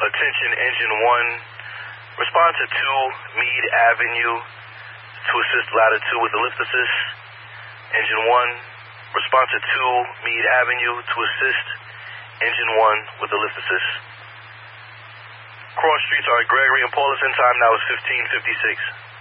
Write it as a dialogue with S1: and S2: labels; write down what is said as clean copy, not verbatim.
S1: Attention, engine 1. Respond to 2 Meade Avenue to assist ladder 2 with the lift assist. Engine 1. Respond to 2 Meade Avenue to assist engine 1 with the lift assist. Cross streets are Gregory and Paulison. Time now is 15:56.